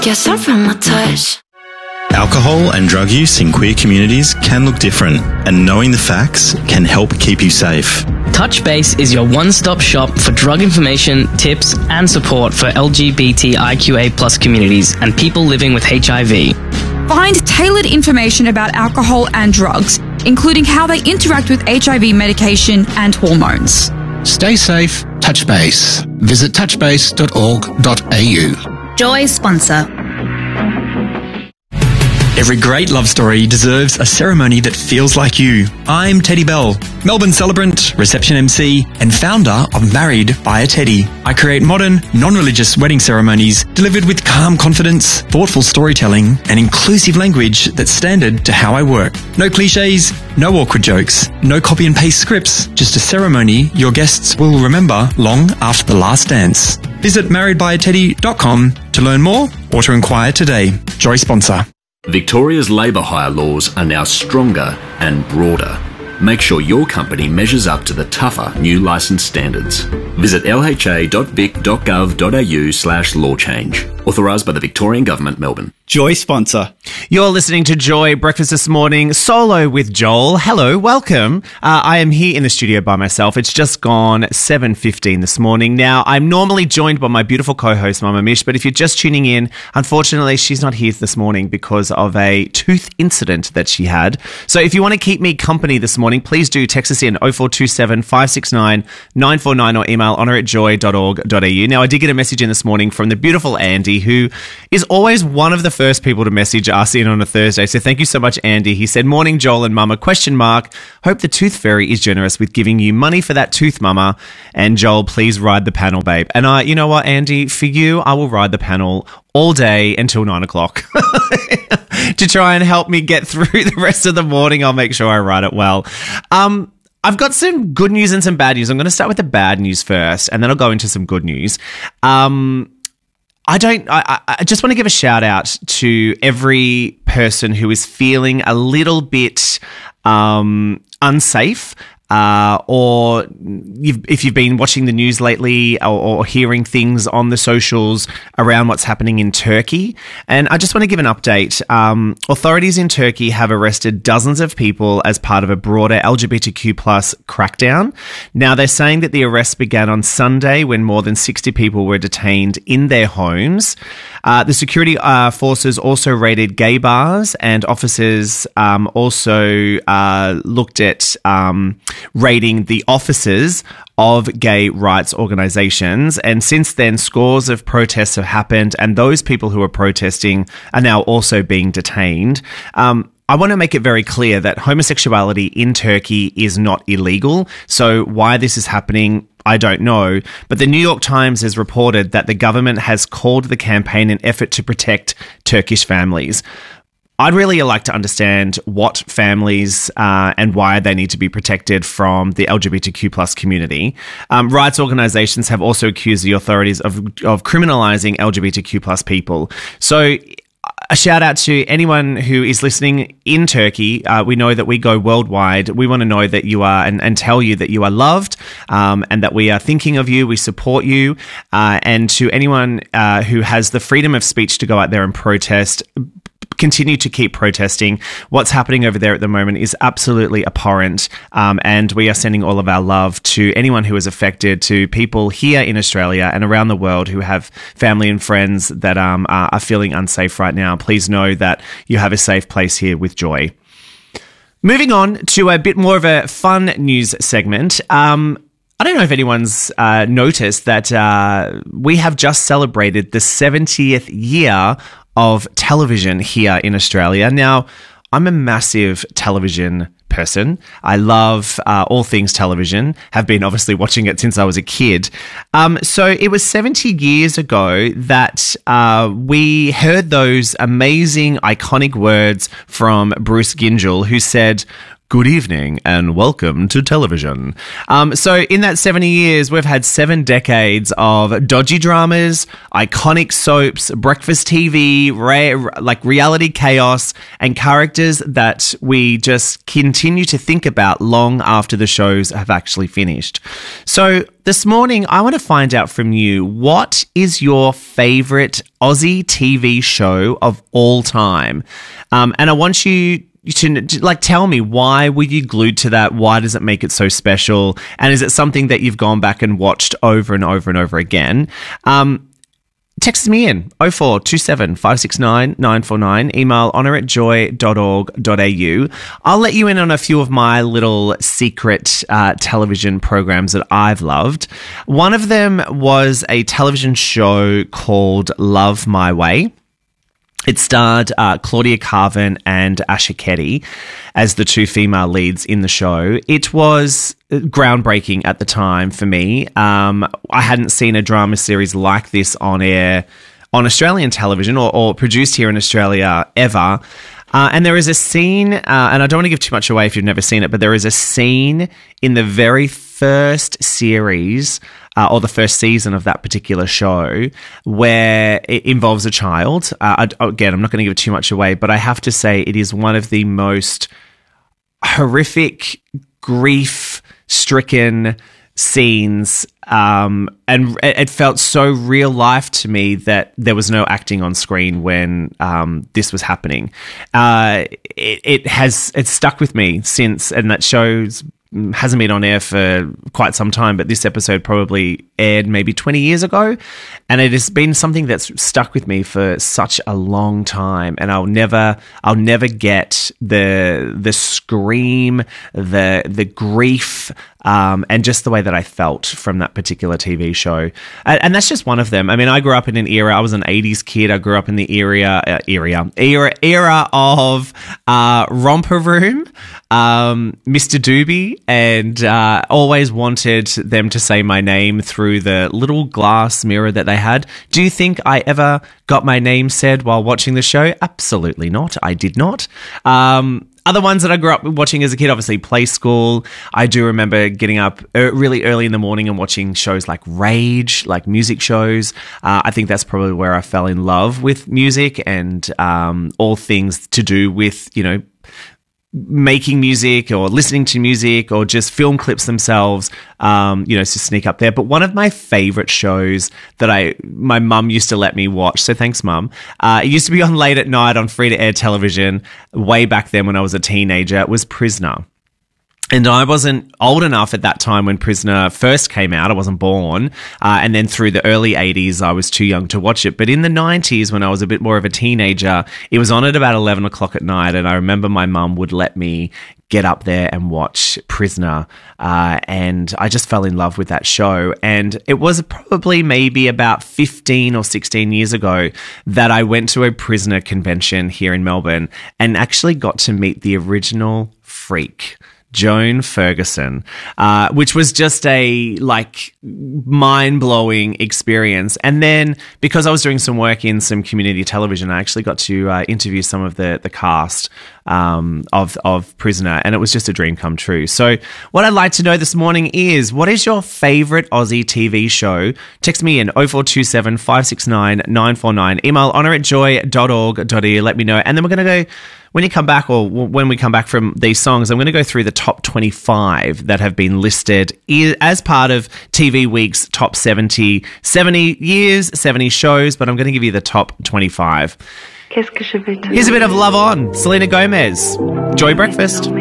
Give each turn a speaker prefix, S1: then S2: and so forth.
S1: Guess I found my touch.
S2: Alcohol and drug use in queer communities can look different, and knowing the facts can help keep you safe.
S3: Touchbase is your one-stop shop for drug information, tips, and support for LGBTIQA+ communities and people living with HIV.
S4: Find tailored information about alcohol and drugs, including how they interact with HIV medication and hormones.
S5: Stay safe, Touchbase. Visit touchbase.org.au.
S6: Joy sponsor.
S7: Every great love story deserves a ceremony that feels like you. I'm Teddy Bell, Melbourne celebrant, reception MC, and founder of Married by a Teddy. I create modern, non-religious wedding ceremonies delivered with calm confidence, thoughtful storytelling, and inclusive language that's standard to how I work. No cliches, no awkward jokes, no copy and paste scripts, just a ceremony your guests will remember long after the last dance. Visit marriedbyateddy.com to learn more or to inquire today. Joy sponsor.
S8: Victoria's labour hire laws are now stronger and broader. Make sure your company measures up to the tougher new licence standards. Visit lha.vic.gov.au/law change. Authorised by the Victorian Government, Melbourne.
S9: Joy sponsor. You're listening to Joy Breakfast this morning, solo with Joel. Hello, welcome. I am here in the studio by myself. It's just gone 7:15 this morning. Now, I'm normally joined by my beautiful co-host, Mama Mish, but if you're just tuning in, unfortunately, she's not here this morning because of a tooth incident that she had. So if you want to keep me company this morning, please do text us in 0427 569 949 or email honour@joy.org.au. Now, I did get a message in this morning from the beautiful Andy, who is always one of the first people to message us in on a Thursday. So thank you so much, Andy. He said, "Morning, Joel and Mama, ? Hope the tooth fairy is generous with giving you money for that tooth, Mama. And Joel, please ride the panel, babe." And you know what, Andy? For you, I will ride the panel all day until 9 o'clock to try and help me get through the rest of the morning. I'll make sure I ride it well. I've got some good news and some bad news. I'm going to start with the bad news first, and then I'll go into some good news. I just want to give a shout out to every person who is feeling a little bit unsafe, or if you've been watching the news lately or hearing things on the socials around what's happening in Turkey. And I just want to give an update. Authorities in Turkey have arrested dozens of people as part of a broader LGBTQ+ crackdown. Now, they're saying that the arrests began on Sunday when more than 60 people were detained in their homes. The security forces also raided gay bars, and officers also looked at raiding the offices of gay rights organisations. And since then, scores of protests have happened, and those people who are protesting are now also being detained. I want to make it very clear that homosexuality in Turkey is not illegal. So why this is happening, I don't know. But the New York Times has reported that the government has called the campaign an effort to protect Turkish families. I'd really like to understand what families and why they need to be protected from the LGBTQ+ community. Rights organisations have also accused the authorities of criminalising LGBTQ+ people. So a shout out to anyone who is listening in Turkey. We know that we go worldwide. We want to know that you are and tell you that you are loved, and that we are thinking of you. We support you. And to anyone who has the freedom of speech to go out there and protest, continue to keep protesting. What's happening over there at the moment is absolutely abhorrent, and we are sending all of our love to anyone who is affected, to people here in Australia and around the world who have family and friends that are feeling unsafe right now. Please know that you have a safe place here with Joy. Moving on to a bit more of a fun news segment. I don't know if anyone's noticed that we have just celebrated the 70th year of television here in Australia. Now, I'm a massive television person. I love all things television, have been obviously watching it since I was a kid. So it was 70 years ago that we heard those amazing, iconic words from Bruce Gyngell, who said, Good evening and welcome to television. So in that 70 years, we've had 7 decades of dodgy dramas, iconic soaps, breakfast TV, reality chaos, and characters that we just continue to think about long after the shows have actually finished. So this morning, I want to find out from you, what is your favourite Aussie TV show of all time? And I want you to tell me, why were you glued to that? Why does it make it so special? And is it something that you've gone back and watched over and over and over again? Text me in 0427 569 949. Email honour@joy.org.au. I'll let you in on a few of my little secret television programs that I've loved. One of them was a television show called Love My Way. It starred Claudia Carvin and Asha Ketty as the 2 female leads in the show. It was groundbreaking at the time for me. I hadn't seen a drama series like this on air on Australian television or produced here in Australia ever. And there is a scene, and I don't want to give too much away if you've never seen it, but there is a scene in the very first series or the first season of that particular show where it involves a child. Again, I'm not going to give too much away, but I have to say it is one of the most horrific, grief-stricken scenes, and it felt so real life to me that there was no acting on screen when this was happening. It's stuck with me since, and that show's hasn't been on air for quite some time, but this episode probably aired maybe 20 years ago, and it has been something that's stuck with me for such a long time, and I'll never get the scream, the grief, and just the way that I felt from that particular TV show. And that's just one of them. I mean, I grew up in an era, I was an 80s kid, I grew up in the era of Romper Room, Mr. Doobie, and always wanted them to say my name through the little glass mirror that they had. Do you think I ever got my name said while watching the show? Absolutely not. I did not. Other ones that I grew up watching as a kid, obviously Play School. I do remember getting up really early in the morning and watching shows like Rage, like music shows. I think that's probably where I fell in love with music and all things to do with, making music or listening to music or just film clips themselves, to sneak up there. But one of my favorite shows that my mum used to let me watch, so thanks Mum, it used to be on late at night on free-to-air television way back then when I was a teenager, was Prisoner. And I wasn't old enough at that time when Prisoner first came out. I wasn't born. And then through the early 80s, I was too young to watch it. But in the 90s, when I was a bit more of a teenager, it was on at about 11 o'clock at night. And I remember my mum would let me get up there and watch Prisoner. And I just fell in love with that show. And it was probably maybe about 15 or 16 years ago that I went to a Prisoner convention here in Melbourne and actually got to meet the original freak, Joan Ferguson, which was just a mind-blowing experience. And then because I was doing some work in some community television, I actually got to interview some of the cast of Prisoner, and it was just a dream come true. So what I'd like to know this morning is, what is your favourite Aussie TV show? Text me in 0427 569 949. Email honour@joy.org.au. Let me know. And then we're going to go, when we come back from these songs, I'm going to go through the top 25 that have been listed as part of TV Week's top 70 years, 70 shows, but I'm going to give you the top 25. Here's a bit of Love On, Selena Gomez. Joy Breakfast.